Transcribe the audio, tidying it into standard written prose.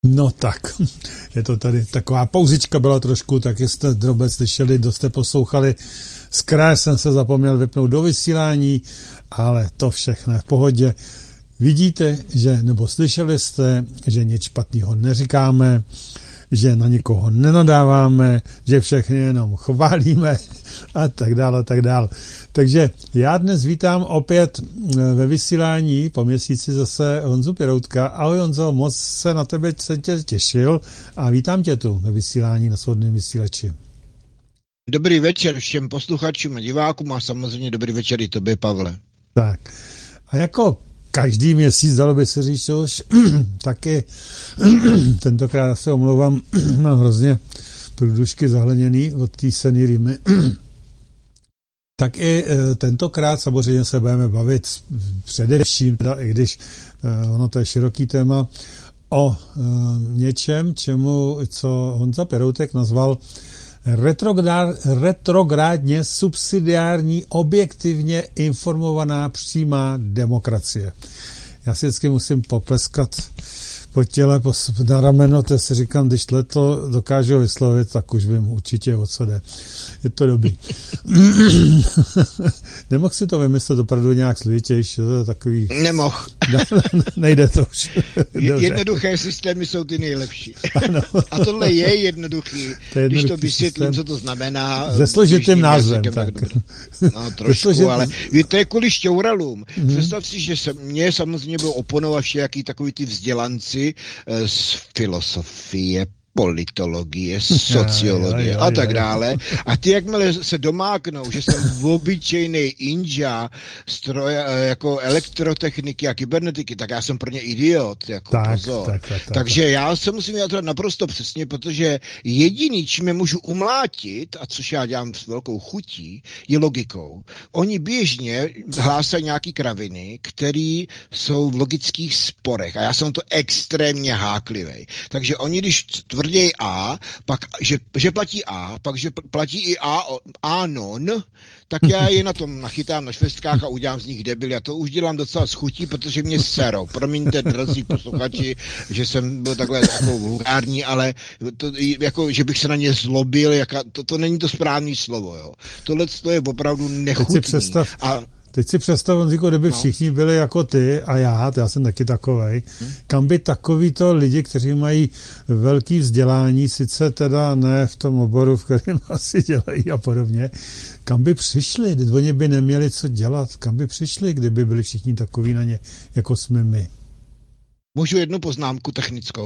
No tak, je to tady taková pauzička byla trošku, tak jste drobec slyšeli, kdo jste poslouchali. Z kraje jsem se zapomněl vypnout do vysílání, ale to všechno je v pohodě. Vidíte, že, nebo slyšeli jste, že nic špatného neříkáme, že na nikoho nenadáváme, že všechny jenom chválíme a tak dále, tak dále. Takže já dnes vítám opět ve vysílání po měsíci zase Honzu Piroutka. Ahoj Honzo, moc se na tebe jsem tě těšil a vítám tě tu ve vysílání na Svobodném vysílači. Dobrý večer všem posluchačům a divákům a samozřejmě dobrý večer i tobě, Pavle. Tak a jako každý měsíc, dalo by se říct už, taky tentokrát se omlouvám, mám hrozně průdušky zahleněný od té senýrimy. Tak i tentokrát samozřejmě se budeme bavit především, teda, i když ono to je široký téma, o něčem, co Honza Piroutek nazval retrográdně subsidiární, objektivně informovaná přímá demokracie. Já si vždycky musím popleskat po těle, na rameno, to si říkám, když to dokážu vyslovit, tak už vím určitě, o co jde. Je to dobrý. Nemohl si to vymyslet opravdu nějak složitější, to je takový... Nemohl. Nejde to už. Jednoduché systémy jsou ty nejlepší. Ano. A tohle je jednoduchý, když to vysvětlím, co to znamená. Se složitým názvem. Tak. No trošku, ale to je kvůli šťouralům. Představ si, že mě samozřejmě bylo oponovat všelijaký takový ty vzdělanci z filosofie, politologie, sociologie a tak dále. A ty, jakmile se domáknou, že jsem obyčejný inža jako elektrotechniky a kybernetiky, tak já jsem pro ně idiot. Jako pozor. Tak. Takže já se musím vyjadřovat naprosto přesně, protože jediný, čím je můžu umlátit, a což já dělám s velkou chutí, je logikou. Oni běžně hlásají nějaký kraviny, které jsou v logických sporech. A já jsem to extrémně háklivý. Takže oni, když tvrdí A, pak, že platí A, pak, že platí i A non, tak já je na tom nachytám na švestkách a udělám z nich debil. Já to už dělám docela s chutí, protože mě serou. Promiňte, drazí posluchači, že jsem byl takhle jako vulgární, ale to, jako, že bych se na ně zlobil, to není to správné slovo. Jo. Tohle je opravdu nechutný. Teď si představ, Honzíko, kdyby všichni byli jako ty a já jsem taky takovej, kam by takovýto lidi, kteří mají velký vzdělání, sice teda ne v tom oboru, v kterém asi dělají a podobně, kam by přišli, oni by neměli co dělat, kam by přišli, kdyby byli všichni takový na ně, jako jsme my. Můžu jednu poznámku technickou?